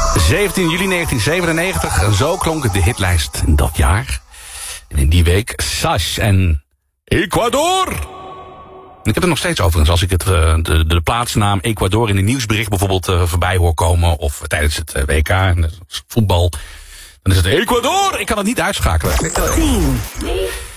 17 juli 1997. En zo klonk de hitlijst dat jaar. En in die week Sash en Ecuador. Ik heb het nog steeds overigens. Als ik de plaatsnaam Ecuador in een nieuwsbericht bijvoorbeeld voorbij hoor komen. Of tijdens het WK, en voetbal. Dan is het Ecuador. Ik kan het niet uitschakelen. 10,